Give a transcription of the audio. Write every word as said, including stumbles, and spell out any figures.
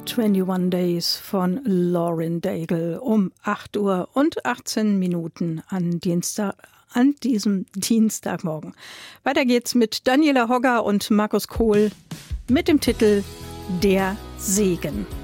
einundzwanzig Days von Lauren Daigle um acht Uhr und achtzehn Minuten an Dienstag, an diesem Dienstagmorgen. Weiter geht's mit Daniela Hogger und Markus Kohl mit dem Titel Der Segen.